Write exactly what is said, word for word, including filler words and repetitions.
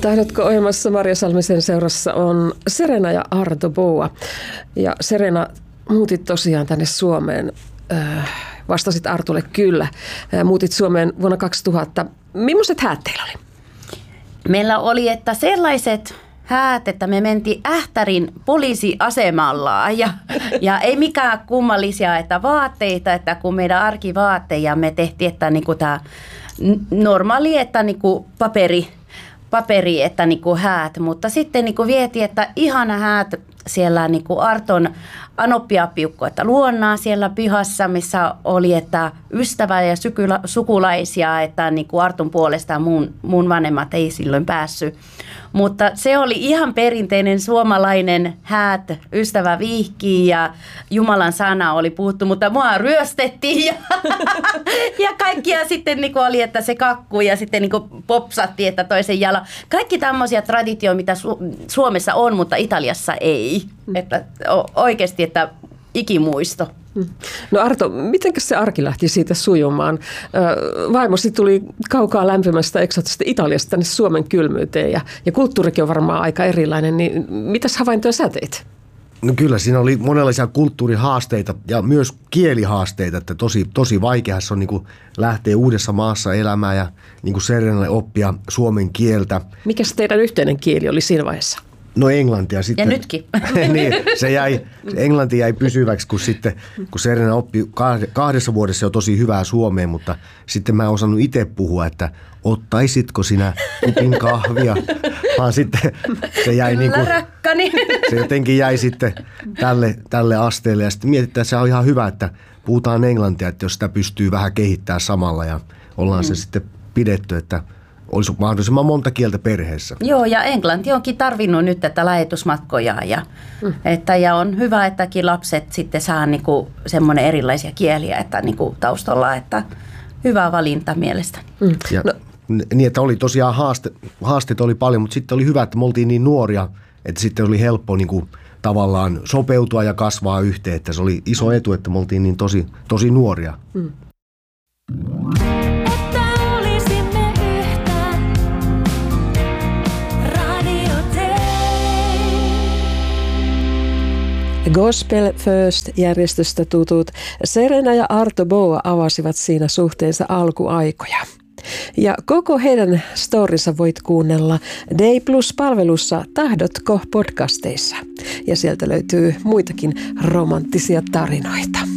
Tahdotko ohjelmassa Marja Salmisen seurassa on Serena ja Arto Boa. Ja Serena, muutit tosiaan tänne Suomeen. Vastasit Artulle kyllä. Muutit Suomeen vuonna kaksituhatta. Millaiset häät teillä oli? Meillä oli, että sellaiset häät, että me mentiin Ähtärin poliisiasemalla ja, ja ei mikään kummallisia, että vaatteita, että kun meidän arkivaatteja me tehtiin, että niinku tämä normaali, että niinku paperi, paperi, että niinku häät, mutta sitten niinku vietiin, että ihana häät siellä niinku Arton anoppiapiukko, että luonnaa siellä pihassa, missä oli, että ystävä ja sykula, sukulaisia, että niinku Arton puolesta mun, mun vanhemmat ei silloin päässyt. Mutta se oli ihan perinteinen suomalainen häät, ystävä vihkii ja Jumalan sana oli puhuttu, mutta mua ryöstettiin ja, ja kaikkia sitten niinku oli, että se kakkuu ja sitten niinku popsattiin, että toisen jala. Kaikki tämmöisiä traditioita, mitä Su- Suomessa on, mutta Italiassa ei. Mm. Että oikeasti, että ikimuisto. No Arto, mitenkäs se arki lähti siitä sujumaan? Vaimosi tuli kaukaa lämpimästä eksoottisesta Italiasta tänne Suomen kylmyyteen ja, ja kulttuurikin on varmaan aika erilainen, niin mitäs havaintoja sä teit? No kyllä, siinä oli monenlaisia kulttuurihaasteita ja myös kielihaasteita, että tosi, tosi vaikeaa se on niin kuin lähteä uudessa maassa elämään ja niin kuin Serenalle oppia suomen kieltä. Mikäs teidän yhteinen kieli oli siinä vaiheessa? No englantia sitten. Ja nytkin. niin, se jäi, se englanti jäi pysyväksi, kun sitten, kun Serena oppi kahdessa vuodessa jo tosi hyvää suomea, mutta sitten mä en osannut itse puhua, että ottaisitko sinä kupin kahvia, vaan sitten se jäi niin kuin, se jotenkin jäi sitten tälle, tälle asteelle ja sitten mietitään, että se on ihan hyvä, että puhutaan englantia, että jos sitä pystyy vähän kehittämään samalla ja ollaan mm. se sitten pidetty, että olisi mahdollisimman monta kieltä perheessä. Joo, ja englanti onkin tarvinnut nyt tätä lähetusmatkoja. Ja, mm. että, ja on hyvä, ettäkin lapset sitten saa niinku semmoinen erilaisia kieliä että niinku taustalla, että hyvä valinta mielestäni. Mm. Ja, no. Niin, että oli tosiaan haaste, haasteita oli paljon, mutta sitten oli hyvä, että me oltiin niin nuoria, että sitten oli helppo niinku tavallaan sopeutua ja kasvaa yhteen. Että se oli iso etu, että me oltiin niin tosi, tosi nuoria. Mm. Gospel First-järjestöstä tutut Serena ja Arto Boa avasivat siinä suhteensa alkuaikoja. Ja koko heidän storinsa voit kuunnella Day Plus-palvelussa Tahdotko podcasteissa. Ja sieltä löytyy muitakin romanttisia tarinoita.